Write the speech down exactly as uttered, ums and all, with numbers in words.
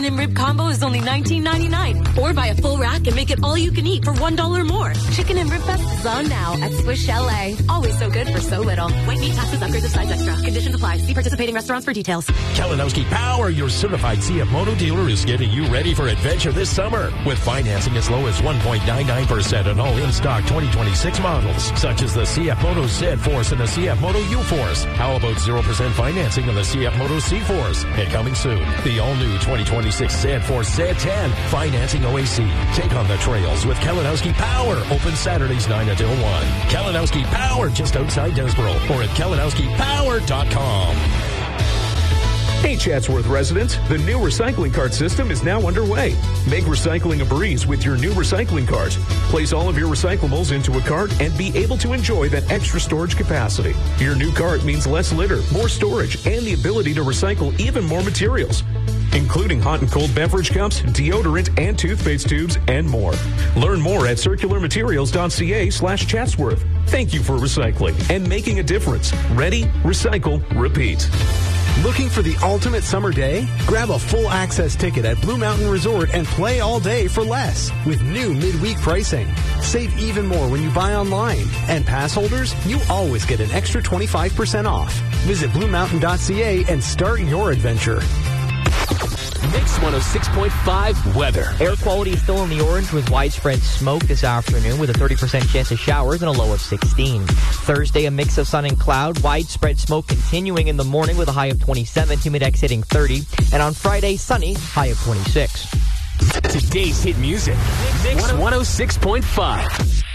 chicken and rib combo is only nineteen ninety-nine. Or buy a full rack and make it all you can eat for one dollar more. Chicken and Rib Fest is on now at Swiss Chalet. Always so good for so little. White meat, taxes, upgrades, of size extra. Conditions apply. See participating restaurants for details. Kalinowski Power, your certified C F Moto dealer, is getting you ready for adventure this summer with financing as low as one point nine nine percent on all in-stock twenty twenty-six models, such as the C F Moto Z-Force and the C F Moto U-Force. How about zero percent financing on the C F Moto C-Force? And coming soon, the all-new twenty twenty-six Z-Force Z ten, financing O A C. Take on the trails with Kalinowski Power. Open Saturdays nine until one. Kalinowski Power, just outside Desboro, or at kalinowski power dot com. Hey, Chatsworth residents, the new recycling cart system is now underway. Make recycling a breeze with your new recycling cart. Place all of your recyclables into a cart and be able to enjoy that extra storage capacity. Your new cart means less litter, more storage, and the ability to recycle even more materials, including hot and cold beverage cups, deodorant, and toothpaste tubes, and more. Learn more at circularmaterials.ca slash Chatsworth. Thank you for recycling and making a difference. Ready, recycle, repeat. Looking for the ultimate summer day? Grab a full access ticket at Blue Mountain Resort and play all day for less with new midweek pricing. Save even more when you buy online. And pass holders, you always get an extra twenty-five percent off. Visit blue mountain dot c a and start your adventure. Mix one oh six point five weather. Air quality is still in the orange with widespread smoke this afternoon with a thirty percent chance of showers and a low of sixteen. Thursday, a mix of sun and cloud. Widespread smoke continuing in the morning with a high of twenty-seven. Humidex hitting thirty. And on Friday, sunny, high of twenty-six. Today's hit music. Mix one oh six point five.